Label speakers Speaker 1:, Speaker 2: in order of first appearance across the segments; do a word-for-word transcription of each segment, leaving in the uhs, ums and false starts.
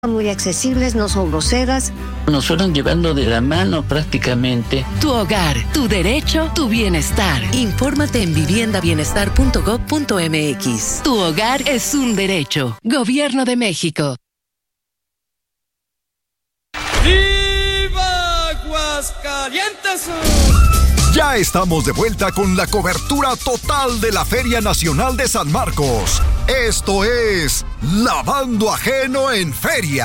Speaker 1: muy accesibles, no son groseras.
Speaker 2: Nos fueron llevando de la mano prácticamente.
Speaker 3: Tu hogar, tu derecho, tu bienestar. Infórmate en vivienda bienestar punto gob punto mx. Tu hogar es un derecho. Gobierno de México.
Speaker 4: ¡Viva Aguascalientes!
Speaker 5: Ya estamos de vuelta con la cobertura total de la Feria Nacional de San Marcos. Esto es Lavando Ajeno en Feria.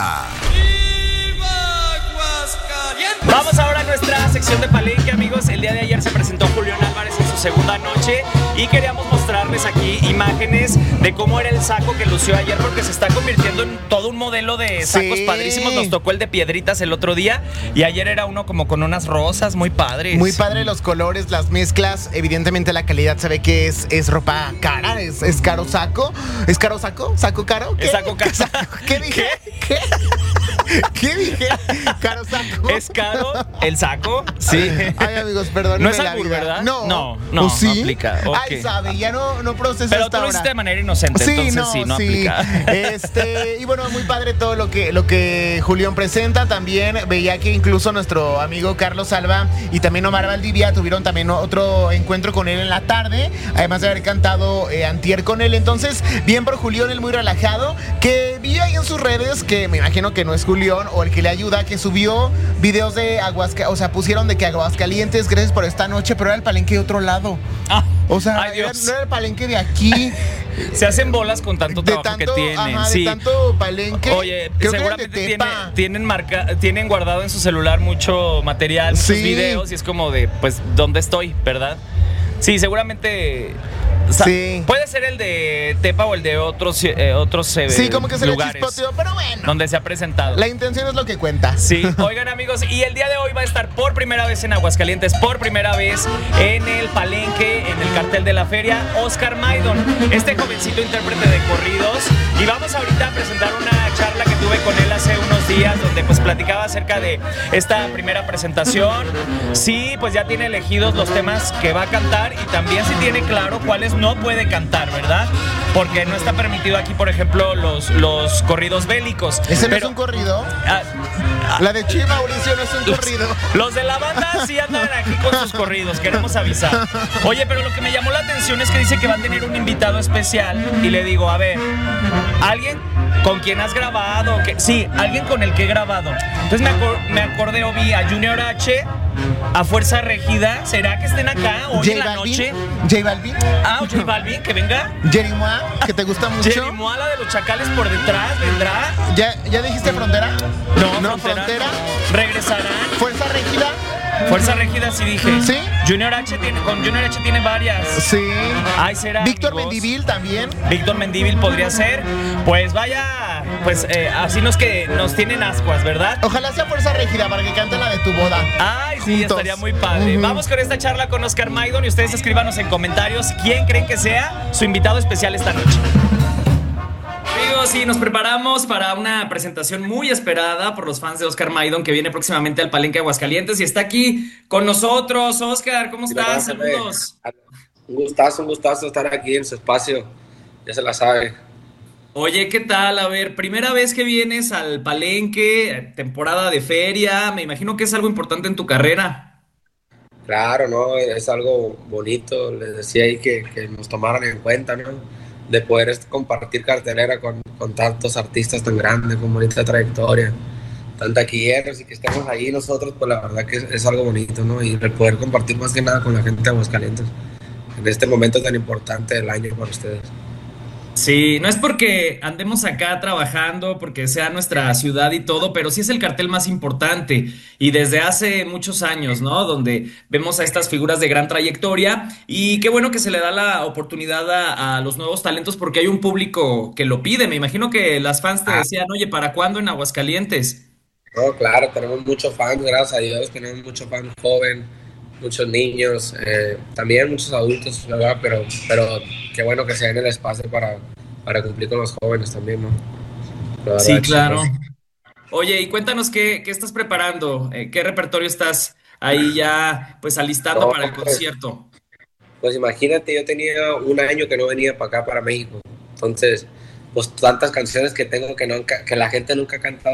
Speaker 4: ¡Viva Aguascalientes!
Speaker 6: Vamos ahora a nuestra sección de Palenque, amigos. El día de ayer se presentó Julián Álvarez en su segunda noche y queríamos mostrarles aquí imágenes de cómo era el saco que lució ayer, porque se está convirtiendo en todo un modelo de sacos sí. padrísimos. Nos tocó el de piedritas el otro día y ayer era uno como con unas rosas muy padres.
Speaker 7: Muy padre los colores, las mezclas. Evidentemente la calidad se ve que es, es ropa cara, es, es caro saco. ¿Es caro saco? ¿Saco caro? ¿Qué?
Speaker 6: Es saco caro.
Speaker 7: ¿Qué dije? ¿Qué? ¿Qué? ¿Qué dije? ¿Caro saco?
Speaker 6: ¿Es caro el saco? Sí.
Speaker 7: Ay, amigos, perdón.
Speaker 6: No es albur, ¿verdad?
Speaker 7: No.
Speaker 6: No, no,
Speaker 7: ¿sí?
Speaker 6: no aplica. Okay.
Speaker 7: Ay, sabe, ya no, no proceso.
Speaker 6: Pero tú lo hiciste de manera inocente,
Speaker 7: sí,
Speaker 6: entonces
Speaker 7: no,
Speaker 6: sí, no
Speaker 7: sí.
Speaker 6: aplica.
Speaker 7: Este, y bueno, muy padre todo lo que, lo que Julián presenta. También veía que incluso nuestro amigo Carlos Alba y también Omar Valdivia tuvieron también otro encuentro con él en la tarde, además de haber cantado eh, antier con él. Entonces, bien por Julián, él muy relajado, que vi ahí en sus redes, que me imagino que no es Julián o el que le ayuda, que subió videos de Aguascalientes, o sea, pusieron de que Aguascalientes, gracias por esta noche, pero era el palenque de otro lado.
Speaker 6: Ah,
Speaker 7: o sea,
Speaker 6: ay,
Speaker 7: era, no era el palenque de aquí.
Speaker 6: Se hacen bolas con tanto
Speaker 7: de
Speaker 6: trabajo
Speaker 7: tanto,
Speaker 6: que tienen.
Speaker 7: Ajá,
Speaker 6: sí.
Speaker 7: de tanto palenque.
Speaker 6: Oye,
Speaker 7: creo
Speaker 6: seguramente
Speaker 7: que
Speaker 6: tiene, tienen, marca, tienen guardado en su celular mucho material, muchos
Speaker 7: sí.
Speaker 6: videos, y es como de, pues, ¿dónde estoy? ¿Verdad? Sí, seguramente. O sea,
Speaker 7: sí.
Speaker 6: Puede ser el de Tepa o el de otros, eh, otros eh,
Speaker 7: sí, como que se
Speaker 6: lugares
Speaker 7: le chispoteo, pero bueno.
Speaker 6: Donde se ha presentado.
Speaker 7: La intención es lo que cuenta.
Speaker 6: Sí, oigan, amigos, y el día de hoy va a estar por primera vez en Aguascalientes, por primera vez en el palenque, en el cartel de la feria, Oscar Maidon, este jovencito intérprete de corridos. Y vamos ahorita a presentar una charla que tuve con él hace unos días, donde pues platicaba acerca de esta primera presentación. Sí, pues ya tiene elegidos los temas que va a cantar y también sí tiene claro cuáles no puede cantar, ¿verdad? Porque no está permitido aquí, por ejemplo, los, los corridos bélicos.
Speaker 7: ¿Ese no
Speaker 6: pero,
Speaker 7: es un corrido?
Speaker 6: Ah, ah,
Speaker 7: la de Chiva Mauricio no es un
Speaker 6: los,
Speaker 7: corrido.
Speaker 6: Los de la banda sí andan aquí con sus corridos, queremos avisar. Oye, pero lo que me llamó la atención es que dice que va a tener un invitado especial y le digo, a ver, ¿alguien con quien has grabado? ¿Qué? Sí, alguien con el que he grabado. Entonces me, acor- me acordé o vi a Junior H, a Fuerza Regida. ¿Será que estén acá hoy
Speaker 7: J
Speaker 6: en la
Speaker 7: Balvin,
Speaker 6: noche?
Speaker 7: J Balvin.
Speaker 6: Ah, J Balvin, que venga.
Speaker 7: Jerimoa, que te gusta mucho.
Speaker 6: Jerimoa, la de los chacales por detrás, vendrá.
Speaker 7: ¿Ya, ¿Ya dijiste Frontera?
Speaker 6: No,
Speaker 7: no
Speaker 6: Frontera.
Speaker 7: Frontera.
Speaker 6: Regresarán.
Speaker 7: Fuerza Regida.
Speaker 6: Fuerza Regida, sí dije.
Speaker 7: ¿Sí?
Speaker 6: Junior H tiene, con Junior H tiene varias.
Speaker 7: Sí.
Speaker 6: Ay, será.
Speaker 7: Víctor
Speaker 6: amigos?
Speaker 7: Mendivil también.
Speaker 6: Víctor Mendívil podría ser. Pues vaya, pues eh, así nos que nos tienen ascuas, ¿verdad?
Speaker 7: Ojalá sea Fuerza Regida para que cante la de tu boda.
Speaker 6: Ay, sí,
Speaker 7: juntos.
Speaker 6: estaría muy padre.
Speaker 7: Uh-huh.
Speaker 6: Vamos con esta charla con Oscar Maidon y ustedes escríbanos en comentarios quién creen que sea su invitado especial esta noche. Amigos, sí, nos preparamos para una presentación muy esperada por los fans de Oscar Maidon, que viene próximamente al Palenque Aguascalientes y está aquí con nosotros. Oscar, ¿cómo estás? Saludos.
Speaker 8: Un gustazo, un gustazo estar aquí en su espacio, ya se la sabe.
Speaker 6: Oye, ¿qué tal? A ver, primera vez que vienes al Palenque, temporada de feria, me imagino que es algo importante en tu carrera.
Speaker 8: Claro, ¿no? Es algo bonito, les decía ahí que, que nos tomaran en cuenta, ¿no? De poder compartir cartelera con, con tantos artistas tan grandes, con bonita trayectoria, tan taquilleros, y que estemos ahí nosotros, pues la verdad que es, es algo bonito, ¿no? Y el poder compartir más que nada con la gente de Aguascalientes en este momento tan importante del año para ustedes.
Speaker 6: Sí, no es porque andemos acá trabajando, porque sea nuestra ciudad y todo, pero sí es el cartel más importante y desde hace muchos años, ¿no? Donde vemos a estas figuras de gran trayectoria y qué bueno que se le da la oportunidad a, a los nuevos talentos porque hay un público que lo pide. Me imagino que las fans te decían, oye, ¿para cuándo en Aguascalientes?
Speaker 8: No, claro, tenemos muchos fans, gracias a Dios, tenemos muchos fans jóvenes, muchos niños, eh, también muchos adultos, ¿verdad? Pero, pero qué bueno que se den el espacio para, para cumplir con los jóvenes también, ¿no? Verdad,
Speaker 6: sí, claro.
Speaker 8: chicos.
Speaker 6: Oye, y cuéntanos qué, qué estás preparando, eh, qué repertorio estás ahí ya pues alistando
Speaker 8: No,
Speaker 6: para el
Speaker 8: pues,
Speaker 6: concierto.
Speaker 8: Pues imagínate, yo tenía un año que no venía para acá, para México, entonces, pues tantas canciones que tengo que, no, que la gente nunca ha cantado